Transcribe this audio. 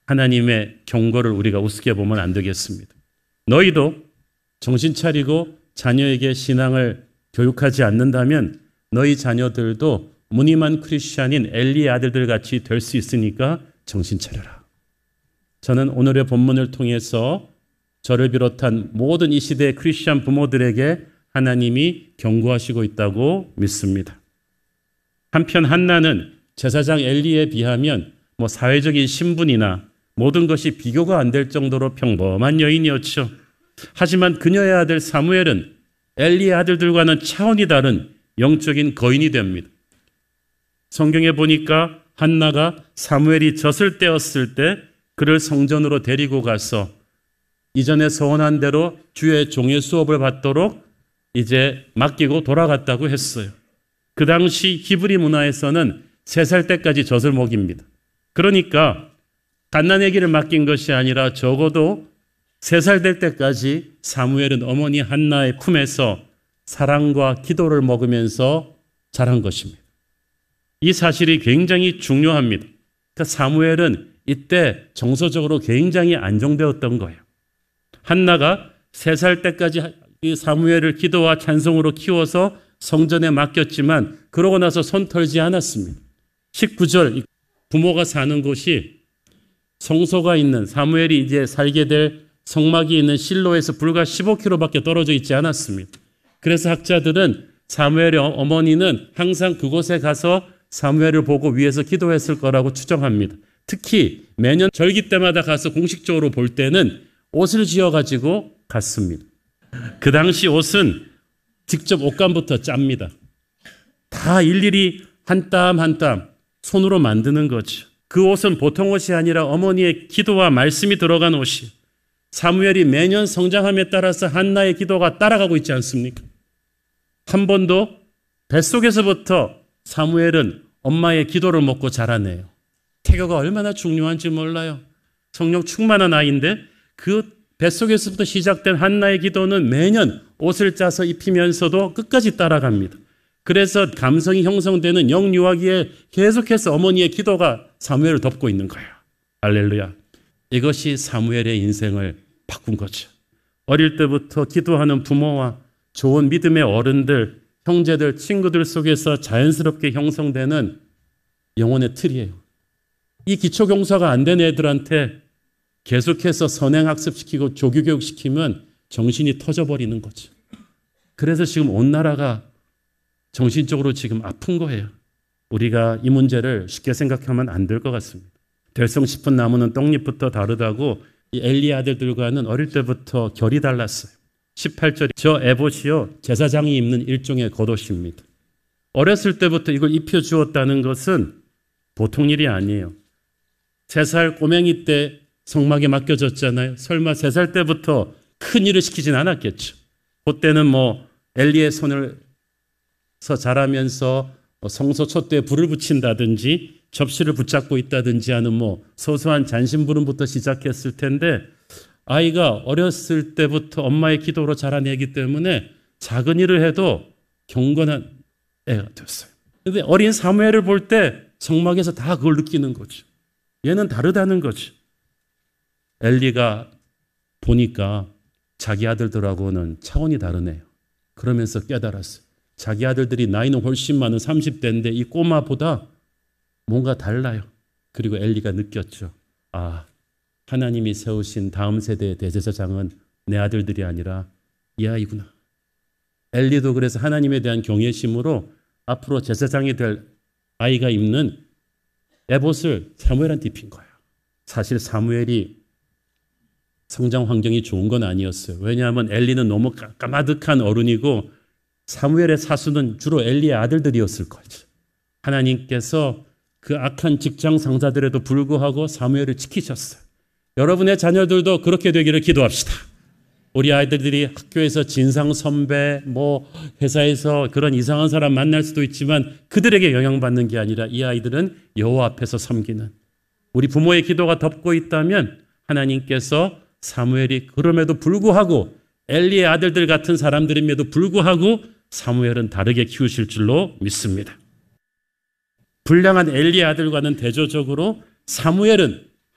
하나님의 경고를 우리가 우습게 보면 안 되겠습니다. 너희도 정신 차리고 자녀에게 신앙을 교육하지 않는다면 너희 자녀들도 무늬만 크리스찬인 엘리의 아들들 같이 될 수 있으니까 정신 차려라. 저는 오늘의 본문을 통해서 저를 비롯한 모든 이 시대의 크리스찬 부모들에게 하나님이 경고하시고 있다고 믿습니다. 한편 한나는 제사장 엘리에 비하면 사회적인 신분이나 모든 것이 비교가 안 될 정도로 평범한 여인이었죠. 하지만 그녀의 아들 사무엘은 엘리의 아들들과는 차원이 다른 영적인 거인이 됩니다. 성경에 보니까 한나가 사무엘이 젖을 떼었을 때 그를 성전으로 데리고 가서 이전에 서원한 대로 주의 종의 수업을 받도록 이제 맡기고 돌아갔다고 했어요. 그 당시 히브리 문화에서는 3살 때까지 젖을 먹입니다. 그러니까 갓난아기를 맡긴 것이 아니라 적어도 3살 될 때까지 사무엘은 어머니 한나의 품에서 사랑과 기도를 먹으면서 자란 것입니다. 이 사실이 굉장히 중요합니다. 그러니까 사무엘은 이때 정서적으로 굉장히 안정되었던 거예요. 한나가 3살 때까지 사무엘을 기도와 찬송으로 키워서 성전에 맡겼지만 그러고 나서 손 털지 않았습니다. 19절 부모가 사는 곳이 성소가 있는 사무엘이 이제 살게 될 성막이 있는 실로에서 불과 15km밖에 떨어져 있지 않았습니다. 그래서 학자들은 사무엘의 어머니는 항상 그곳에 가서 사무엘을 보고 위에서 기도했을 거라고 추정합니다. 특히 매년 절기 때마다 가서 공식적으로 볼 때는 옷을 지어가지고 갔습니다. 그 당시 옷은 직접 옷감부터 짭니다. 다 일일이 한 땀 한 땀 손으로 만드는 거죠. 그 옷은 보통 옷이 아니라 어머니의 기도와 말씀이 들어간 옷이 사무엘이 매년 성장함에 따라서 한나의 기도가 따라가고 있지 않습니까? 한 번도 뱃속에서부터 사무엘은 엄마의 기도를 먹고 자라네요. 태교가 얼마나 중요한지 몰라요. 성령 충만한 아이인데 그 뱃속에서부터 시작된 한나의 기도는 매년 옷을 짜서 입히면서도 끝까지 따라갑니다. 그래서 감성이 형성되는 영유아기에 계속해서 어머니의 기도가 사무엘을 덮고 있는 거예요. 할렐루야. 이것이 사무엘의 인생을 바꾼 거죠. 어릴 때부터 기도하는 부모와 좋은 믿음의 어른들, 형제들, 친구들 속에서 자연스럽게 형성되는 영혼의 틀이에요. 이 기초경사가 안 된 애들한테 계속해서 선행학습시키고 조기교육시키면 정신이 터져버리는 거죠. 그래서 지금 온 나라가 정신적으로 지금 아픈 거예요. 우리가 이 문제를 쉽게 생각하면 안 될 것 같습니다. 될성 싶은 나무는 떡잎부터 다르다고 이 엘리 아들들과는 어릴 때부터 결이 달랐어요. 18절에 저 에봇이요 제사장이 입는 일종의 겉옷입니다. 어렸을 때부터 이걸 입혀주었다는 것은 보통 일이 아니에요. 3살 꼬맹이 때 성막에 맡겨졌잖아요. 설마 3살 때부터 큰 일을 시키진 않았겠죠. 그때는 엘리의 손을서 자라면서 성소 촛대에 불을 붙인다든지 접시를 붙잡고 있다든지 하는 소소한 잔심부름부터 시작했을 텐데 아이가 어렸을 때부터 엄마의 기도로 자라내기 때문에 작은 일을 해도 경건한 애가 됐어요. 그런데 어린 사무엘을 볼 때 성막에서 다 그걸 느끼는 거죠. 얘는 다르다는 거죠. 엘리가 보니까 자기 아들들하고는 차원이 다르네요. 그러면서 깨달았어요. 자기 아들들이 나이는 훨씬 많은 30대인데 이 꼬마보다 뭔가 달라요. 그리고 엘리가 느꼈죠. 아, 하나님이 세우신 다음 세대의 대제사장은 내 아들들이 아니라 이 아이구나. 엘리도 그래서 하나님에 대한 경외심으로 앞으로 제사장이 될 아이가 입는 에봇을 사무엘한테 입힌 거예요. 사실 사무엘이 성장 환경이 좋은 건 아니었어요. 왜냐하면 엘리는 너무 까마득한 어른이고 사무엘의 사수는 주로 엘리의 아들들이었을 거죠. 하나님께서 그 악한 직장 상사들에도 불구하고 사무엘을 지키셨어요. 여러분의 자녀들도 그렇게 되기를 기도합시다. 우리 아이들이 학교에서 진상 선배, 회사에서 그런 이상한 사람 만날 수도 있지만 그들에게 영향받는 게 아니라 이 아이들은 여호와 앞에서 섬기는 우리 부모의 기도가 덮고 있다면 하나님께서 사무엘이 그럼에도 불구하고 엘리의 아들들 같은 사람들임에도 불구하고 사무엘은 다르게 키우실 줄로 믿습니다. 불량한 엘리의 아들과는 대조적으로 사무엘은